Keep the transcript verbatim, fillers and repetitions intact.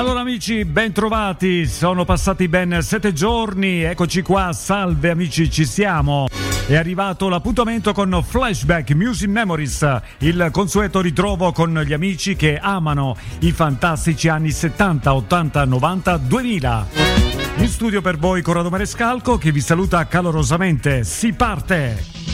Allora amici, ben trovati, sono passati ben sette giorni, eccoci qua, salve amici, ci siamo. È arrivato l'appuntamento con Flashback Music Memories, il consueto ritrovo con gli amici che amano i fantastici anni settanta, ottanta, novanta, duemila. In studio per voi Corrado Marescalco che vi saluta calorosamente, si parte!